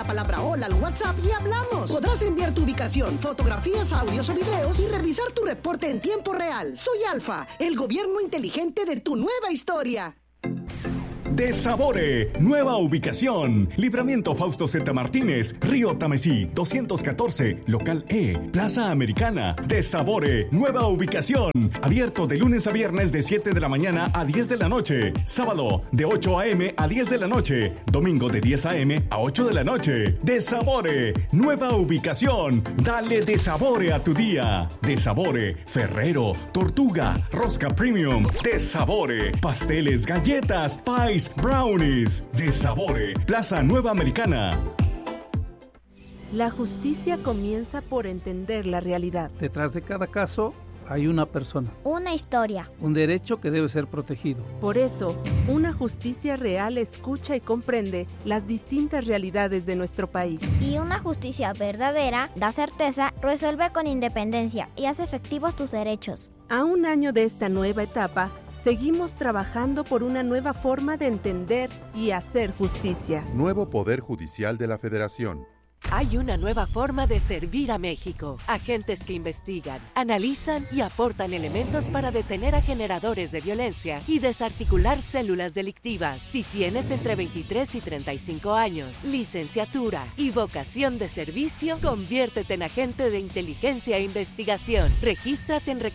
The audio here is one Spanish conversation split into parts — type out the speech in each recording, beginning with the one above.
palabra hola al WhatsApp y hablamos. Podrás enviar tu ubicación, fotografías, audios o videos y revisar tu reporte en tiempo real. Soy Alfa, el gobierno inteligente de tu nueva historia. Desabore, nueva ubicación. Libramiento Fausto Z. Martínez, Río Tamesí, 214, local E, Plaza Americana. Desabore, nueva ubicación. Abierto de lunes a viernes de 7 de la mañana a 10 de la noche. Sábado de 8 a.m. a 10 de la noche. Domingo de 10 a.m. a 8 de la noche. Desabore, nueva ubicación. Dale desabore a tu día. Desabore, Ferrero, Tortuga, Rosca Premium. Desabore, pasteles, galletas, pies, brownies. Desabore, Plaza Nueva Americana. La justicia comienza por entender la realidad. Detrás de cada caso hay una persona. Una historia. Un derecho que debe ser protegido. Por eso, una justicia real escucha y comprende las distintas realidades de nuestro país. Y una justicia verdadera da certeza, resuelve con independencia y hace efectivos tus derechos. A un año de esta nueva etapa, seguimos trabajando por una nueva forma de entender y hacer justicia. Nuevo Poder Judicial de la Federación. Hay una nueva forma de servir a México. Agentes que investigan, analizan y aportan elementos para detener a generadores de violencia y desarticular células delictivas. Si tienes entre 23 y 35 años, licenciatura y vocación de servicio, conviértete en agente de inteligencia e investigación. Regístrate en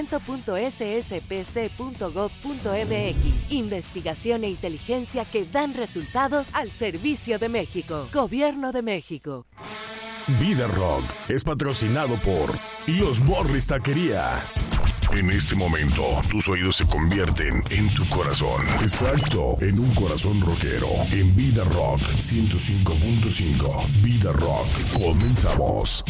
reclutamiento.sspc.gov.mx. Investigación e inteligencia que dan resultados al servicio de México. Gobierno de México. Vida Rock es patrocinado por Los Morris Taquería. En este momento, tus oídos se convierten en tu corazón. Exacto, en un corazón rockero. En Vida Rock 105.5. Vida Rock. Comenzamos.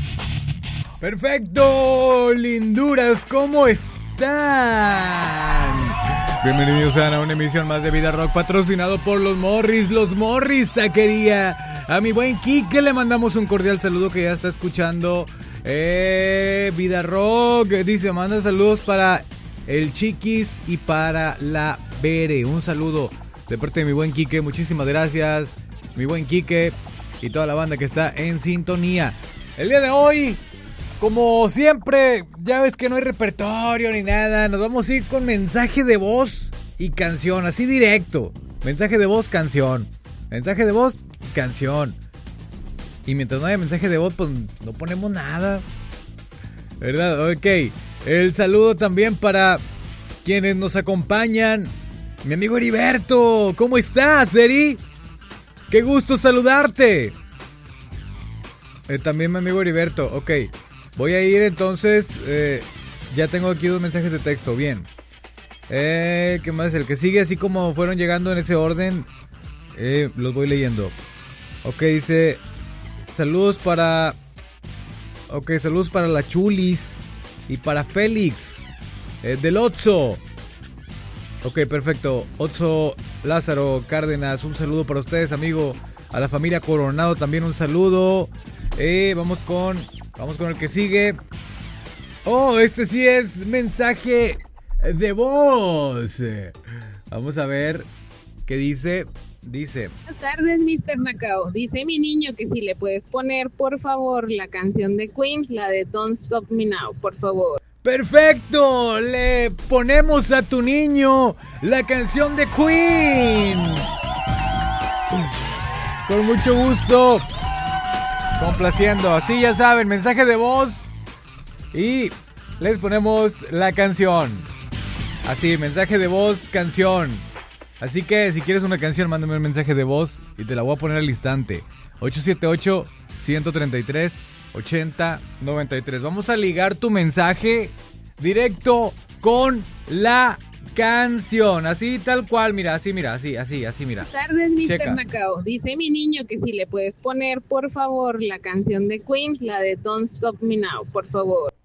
Perfecto, linduras, ¿cómo están? Bienvenidos a una emisión más de Vida Rock, patrocinado por Los Morris Taquería. A mi buen Quique le mandamos un cordial saludo que ya está escuchando Vida Rock. Dice, manda saludos para el Chiquis y para la Bere. Un saludo de parte de mi buen Quique. Muchísimas gracias, mi buen Quique y toda la banda que está en sintonía. El día de hoy, como siempre, ya ves que no hay repertorio ni nada. Nos vamos a ir con mensaje de voz y canción, así directo. Mensaje de voz, canción. Mensaje de voz, canción. Y mientras no haya mensaje de voz, pues no ponemos nada, ¿verdad? Ok. El saludo también para quienes nos acompañan. Mi amigo Heriberto, ¿cómo estás, Eri? Qué gusto saludarte. También mi amigo Heriberto, ok. Voy a ir entonces, ya tengo aquí 2 mensajes de texto, bien. ¿Qué más? El que sigue, así como fueron llegando en ese orden, los voy leyendo. Ok, dice, saludos para la Chulis y para Félix, del Otso. Ok, perfecto. Otso Lázaro Cárdenas, un saludo para ustedes, amigo. A la familia Coronado también un saludo. Vamos con el que sigue. Oh, este sí es mensaje de voz. Vamos a ver qué dice. Dice: buenas tardes, Mr. Macao. Dice mi niño que si le puedes poner, por favor, la canción de Queen, la de Don't Stop Me Now, por favor. Perfecto, le ponemos a tu niño la canción de Queen. Con mucho gusto. Complaciendo, así ya saben, mensaje de voz y les ponemos la canción. Así, mensaje de voz, canción. Así que si quieres una canción, mándame un mensaje de voz y te la voy a poner al instante. 878-133-8093. Vamos a ligar tu mensaje directo con la canción. Así tal cual, mira, así, mira. Buenas tardes, Mr. Checa. Macao. Dice mi niño que si le puedes poner, por favor, la canción de Queen, la de Don't Stop Me Now, por favor.